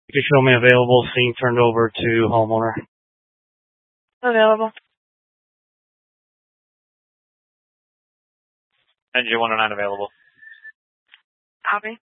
You can show me available, scene turned over to homeowner. Available. NG 109 available. Copy.